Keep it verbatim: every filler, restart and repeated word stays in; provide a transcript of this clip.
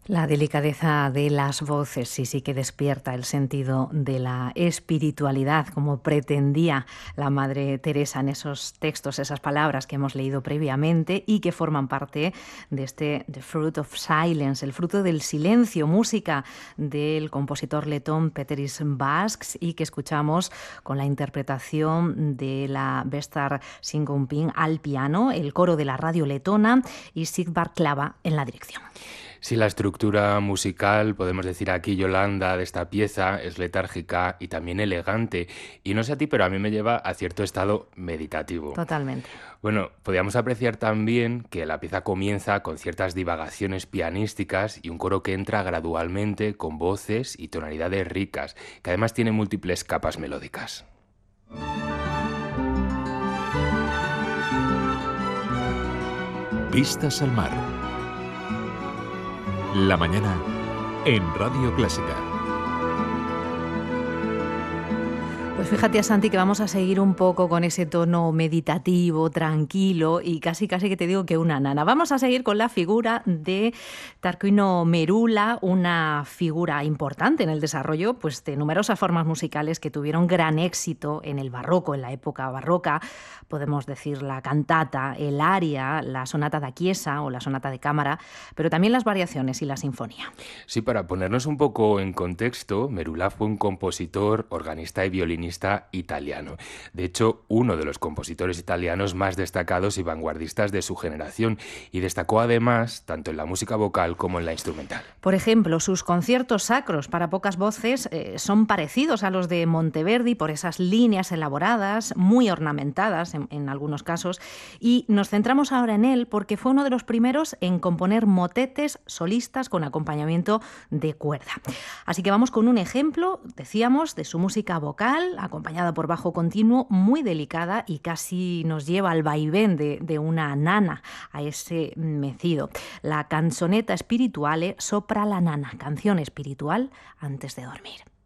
La delicadeza de las voces sí, sí que despierta el sentido de la espiritualidad, como pretendía la Madre Teresa en esos textos, esas palabras que hemos leído previamente y que forman parte de este The Fruit of Silence, el fruto del silencio, música del compositor letón Péteris Vasks y que escuchamos con la interpretación de la Vestar Singumping al piano, el coro de la radio letona y Sigvard Klava en la dirección. Sí, la estructura musical, podemos decir aquí, Yolanda, de esta pieza es letárgica y también elegante. Y no sé a ti, pero a mí me lleva a cierto estado meditativo. Totalmente. Bueno, podríamos apreciar también que la pieza comienza con ciertas divagaciones pianísticas y un coro que entra gradualmente con voces y tonalidades ricas, que además tiene múltiples capas melódicas. Vistas al mar. La mañana en Radio Clásica. Pues fíjate, Santi, que vamos a seguir un poco con ese tono meditativo, tranquilo y casi casi que te digo que una nana. Vamos a seguir con la figura de Tarquinio Merula, una figura importante en el desarrollo pues, de numerosas formas musicales que tuvieron gran éxito en el barroco, en la época barroca. Podemos decir la cantata, el aria, la sonata da chiesa o la sonata de cámara, pero también las variaciones y la sinfonía. Sí, para ponernos un poco en contexto, Merula fue un compositor, organista y violinista italiano. De hecho, uno de los compositores italianos más destacados y vanguardistas de su generación, y destacó además tanto en la música vocal como en la instrumental. Por ejemplo, sus conciertos sacros para pocas voces eh, son parecidos a los de Monteverdi por esas líneas elaboradas, muy ornamentadas en, en algunos casos, y nos centramos ahora en él porque fue uno de los primeros en componer motetes solistas con acompañamiento de cuerda. Así que vamos con un ejemplo, decíamos, de su música vocal, acompañada por bajo continuo, muy delicada y casi nos lleva al vaivén de, de una nana, a ese mecido. La canzonetta spirituale sopra la nana, canción espiritual antes de dormir.